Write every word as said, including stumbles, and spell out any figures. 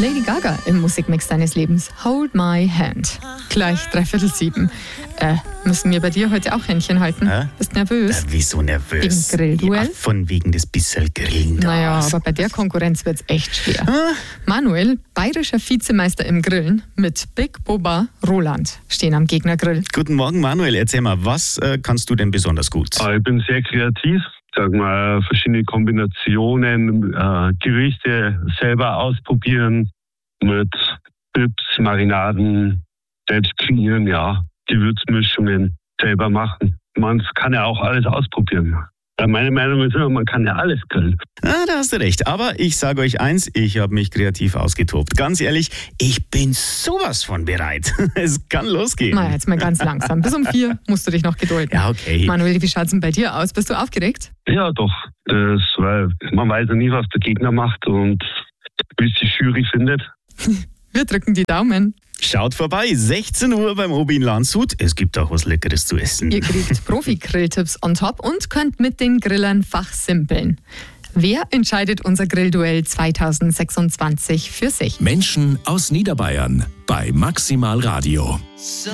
Lady Gaga im Musikmix deines Lebens. Hold my hand. Gleich dreiviertel sieben. Äh, müssen wir bei dir heute auch Händchen halten? Hä? Bist nervös? Äh, wieso nervös? Wegen Grillduell? Ja, von wegen des bisschen Grillen. Naja, da. aber bei der Konkurrenz wird's echt schwer. Ah. Manuel, bayerischer Vizemeister im Grillen, mit Big Boba Roland stehen am Gegnergrill. Guten Morgen, Manuel. Erzähl mal, was äh, kannst du denn besonders gut? Ich bin sehr kreativ. Sag mal, verschiedene Kombinationen, äh, Gerichte selber ausprobieren mit Dips, Marinaden, selbst kreieren, ja, Gewürzmischungen selber machen. Man kann ja auch alles ausprobieren. Meine Meinung ist immer, man kann ja alles grillen. Ah, da hast du recht. Aber ich sage euch eins, ich habe mich kreativ ausgetobt. Ganz ehrlich, ich bin sowas von bereit. Es kann losgehen. Na, jetzt mal ganz langsam. Bis um vier musst du dich noch gedulden. Ja, okay. Manuel, wie schaut's denn bei dir aus? Bist du aufgeregt? Ja, doch. Das, weil man weiß ja nie, was der Gegner macht und wie es die Jury findet. Wir drücken die Daumen. Schaut vorbei, sechzehn Uhr beim Obi in Landshut. Es gibt auch was Leckeres zu essen. Ihr kriegt Profi-Grilltipps on top und könnt mit den Grillern fachsimpeln. Wer entscheidet unser Grillduell zwanzig sechsundzwanzig für sich? Menschen aus Niederbayern bei Maximal Radio.